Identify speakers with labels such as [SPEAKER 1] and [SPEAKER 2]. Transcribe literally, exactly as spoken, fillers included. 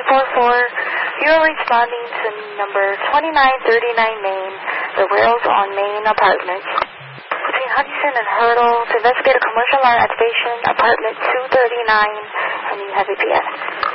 [SPEAKER 1] four four. You're responding to number twenty-nine thirty-nine Main, the Wales on Main apartment. Between Hudson and Hurdle to investigate a commercial line activation, apartment two thirty-nine, and you have A P S.